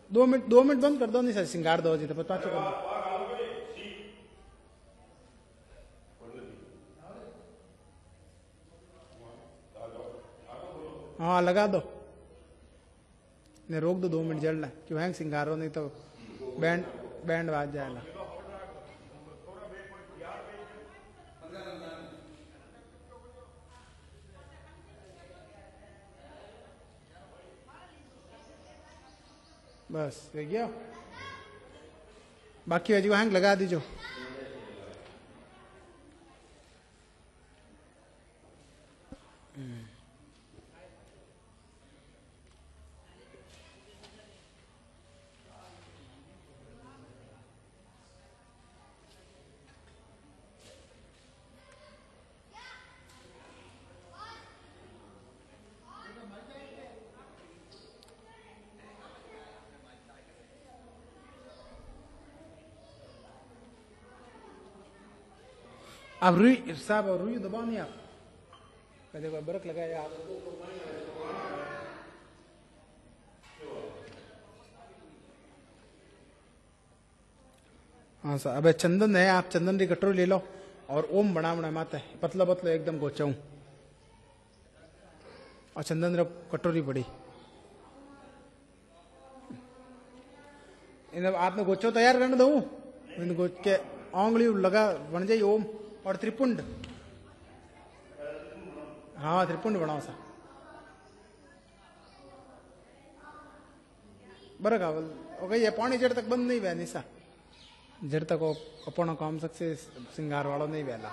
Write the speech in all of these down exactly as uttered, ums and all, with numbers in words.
दो मिनट दो मिनट बंद कर दो नहीं सर सिंगार दो जी तो पता चलो हाँ लगा दो नहीं रोक दो दो मिनट जल रहा क्यों हैंग सिंगारो नहीं तो बैंड बैंड बाज जाएगा बस हो गया बाकी वजह हैंग लगा दीजो अब रुई साहब रुई दबाओ नहीं आप कदे कोई बरक लगाया आप हाँ सर अब चंदन है आप चंदन की कटोरी ले लो और ओम बना बना माता है पतला पतला एकदम गोचाऊं और चंदन रो कटोरी पड़ी इन आपने गोचो तैयार करने दो इन गोच के ओंगली लगा बन जाए ओम और त्रिपुंड हाँ त्रिपुंड बनाओ सा बरं का ओके ये पानी जड़ तक बंद नहीं हुआ निशा जड़ तक अपन काम सकसे सिंगार वालों नहीं वेला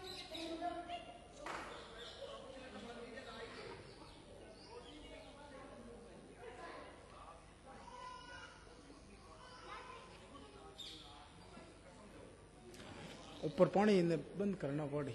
ऊपर पानी इन्हें बंद करना पड़ी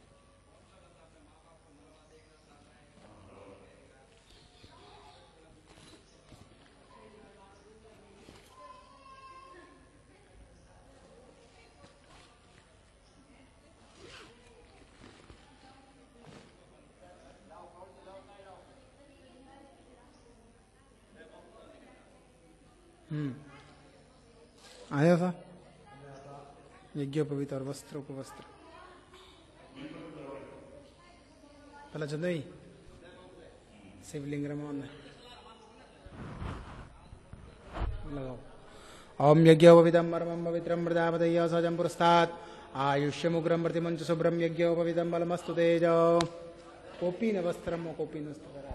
हम्म आया था यज्ञोपवीत और वस्त्र उपवस्त्र पहला चंदई शिवलिंग रमन लगाओ ओम यज्ञोपवीतम परमं पवित्रं प्रजापतये सजं पुरस्तात् आयुष्यमुग्रं प्रतिमंच शुभ्रं यज्ञोपवीतम बलमस्तु तेज कोपीन वस्त्रम कोपीन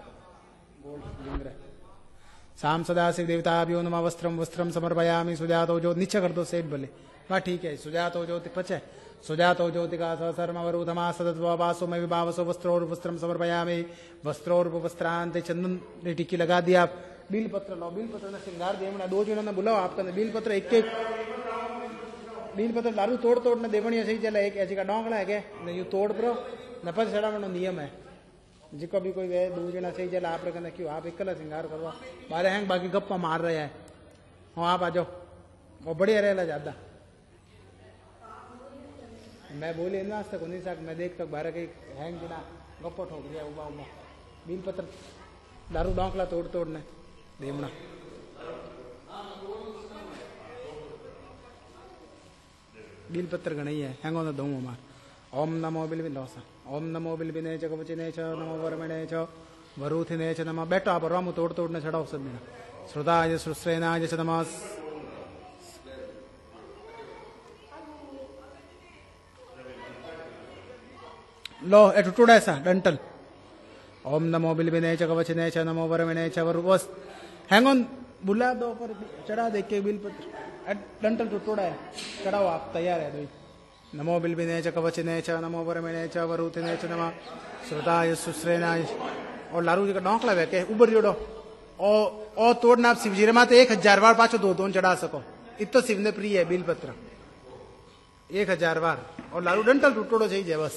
शाम सदाशिव देवताभ्यो नमः वस्त्रम वस्त्रम समर्पयामि सुजातो जो नीचे कर दो सेठ भले वाह ठीक है सुजातो ज्योति पचे सुजातो ज्योतिका सर्वरूधमा सदत्वासो में विभावसो वस्त्रोर वस्त्रम समर्पयामि वस्त्रोर वस्त्रांत चंदन ने टिक्की लगा दिया बिल पत्र लो बिल पत्र ने श्रृंगार देवना दो जनों ने बुलाओ आपका बिल पत्र एक एक बिल पत्र लारू तोड़ तोड़ ने देवणी सही चला एक ऐसी का डोंगला है क्या यू तोड़ परो नपज चढ़ावनो नियम है जिको भी कोई वे दो जना सही चला आप कहना क्यों आप इकला श्रृंगार करवा बारे हैं बाकी गप्पा मार रहे हैं हाँ आप आ जाओ वो बढ़िया रहेला ज्यादा मैं बोली ना आज तक उन्हीं साक मैं देख तक बारह के हैंग बिना गप्पो ठोक दिया उबा उबा बिल पत्र दारू डोंकला तोड़ तोड़ने देवना बिल पत्र गणई है हैंगो ना दो हमार ओम नमो बिल बिलोसा ओम नमो बिल बिने च कवचिने च नमो वरमणे च वरुथिने च नमः बैठो आप रामू तोड़ तोड़ने चढ़ाओ सब बिना श्रुताय श्रुश्रेनाय च नमः लो ए टुटुड़ा ऐसा डंटल ओम नमो बिल बिने च कवचिने च नमो वरमणे च वरुवस हैंग ऑन बुला दो पर चढ़ा दे के बिल पत्र डंटल टुटुड़ा है चढ़ाओ आप तैयार है भाई नमो बिल्बिने च कवचिने च नमो वरमिने च वरुतिने च नमः श्रुताय सुश्रेनाय और लारू जी का डोंकला वे के ऊपर जोड़ो और और तोड़ना आप शिवजी माते एक हजार बार पाछो दो दोन चढ़ा सको इतो शिव ने प्रिय है बिल पत्र एक हजार बार और लारू डंटल टुटोड़ो चाहिए बस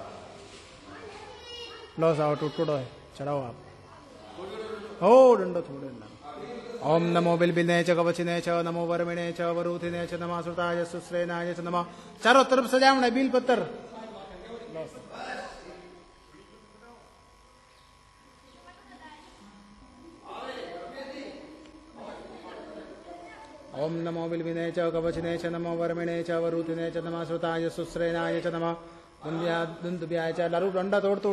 लो साओ टुटोड़ो है चढ़ाओ आप हो डंडो थोड़े ओम नमो बिल्बिने च कवचिने च नमो वरमिणे च वरुथिने च नमः श्रुताय सुश्रेनाय च नमः चारों तरफ सजावना बिल पत्थर ओम नमो बिल्विने च कवचने च नमो वर्मिणे च वरुतिने च नमः श्रुताय सुश्रेणाय च नमः कुंड्याय च लारू डंडा तोड़ तोड़